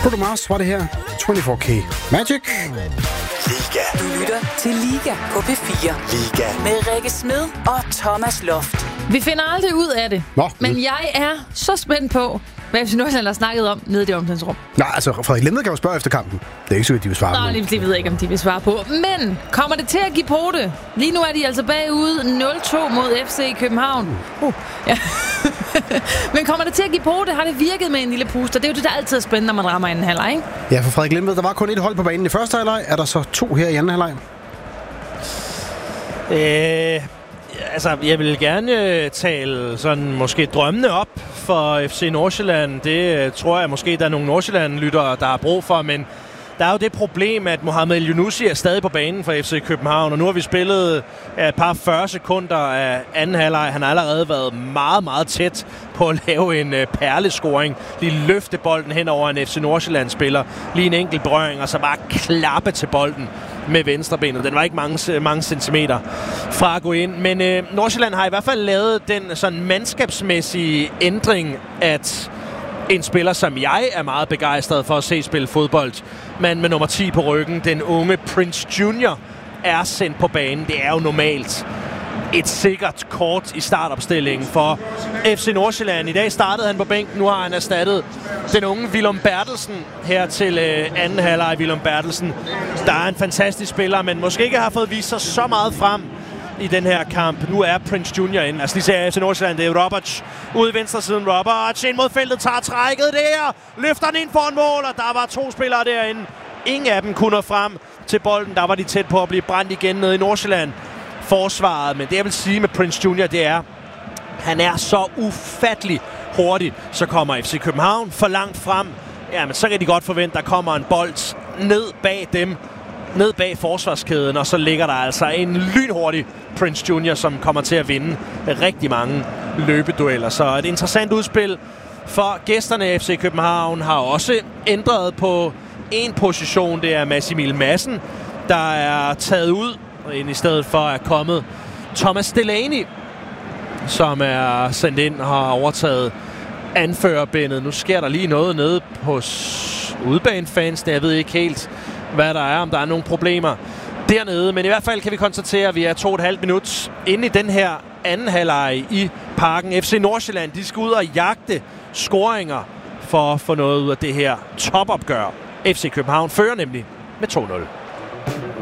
Bruno Mars var det her. 24K Magic. Liga. Du lytter til Liga på P4. Liga. Med Rikke Smed og Thomas Loft. Vi finder aldrig ud af det. Nå, Men jeg er så spændt på, hvad FC Nordsjælland har snakket om nede i det omklædningsrum. Nej, altså Frederik Lemmed kan jo spørge efter kampen. Det er ikke sikkert, de vil svare på. Nej, det ved jeg ikke, om de vil svare på. Men kommer det til at give pote? Lige nu er de altså bagud 0-2 mod FC København. Ja. Men kommer det til at give pote? Har det virket med en lille puster? Det er jo det, der altid er spændende, når man rammer anden halvleg, ikke? Ja, for Frederik Lemmed, der var kun et hold på banen i første halvleg. Er der så 2 her i anden halvleg? Altså, jeg vil gerne tale sådan måske drømmene op for FC Nordsjælland. Det tror jeg måske, der er nogle Nordsjælland-lyttere, der har brug for, men der er jo det problem, at Mohamed El-Yunusi er stadig på banen for FC København, og nu har vi spillet et par 40 sekunder af anden halvleg. Han har allerede været meget, meget tæt på at lave en perlescoring. Lige løfte bolden hen over en FC Nordsjælland-spiller. Lige en enkelt berøring, og så bare klappe til bolden med venstrebenet. Den var ikke mange centimeter fra at gå ind. Men Nordsjælland har i hvert fald lavet den sådan mandskabsmæssige ændring, at en spiller, som jeg er meget begejstret for at se spille fodbold, men med nummer 10 på ryggen, den unge Prince Junior, er sendt på banen. Det er jo normalt et sikkert kort i startopstillingen for FC Nordsjælland. I dag startede han på bænken, nu har han erstattet den unge Willum Bertelsen her til anden halvleg. Willum Bertelsen, der er en fantastisk spiller, men måske ikke har fået vist sig så meget frem i den her kamp. Nu er Prince Junior inde. Altså lige ser FC Nordsjælland, det er Roberts ude i venstre siden. Roberts ind mod feltet, tager trækket der, løfter den ind foran mål, og der var 2 spillere derinde. Ingen af dem kunne nå frem til bolden. Der var de tæt på at blive brændt igen nede i Nordsjælland forsvaret. Men det jeg vil sige med Prince Junior, det er, han er så ufattelig hurtig. Så kommer FC København for langt frem. Jamen, så kan de godt forvente, der kommer en bold ned bag dem, ned bag forsvarskæden, og så ligger der altså en lynhurtig Prince Junior, som kommer til at vinde rigtig mange løbedueller. Så et interessant udspil for gæsterne. FC København har også ændret på en position. Det er Mads Emil Madsen, der er taget ud, ind i stedet for at komme Thomas Delaney, som er sendt ind og har overtaget anførerbindet. Nu sker der lige noget nede hos udebanefansene. Jeg ved ikke helt, hvad der er, om der er nogle problemer dernede. Men i hvert fald kan vi konstatere, at vi er 2,5 minutter inde i den her anden halvleg i Parken. FC Nordsjælland, de skal ud og jagte scoringer for at få noget ud af det her topopgør. FC København fører nemlig med 2-0.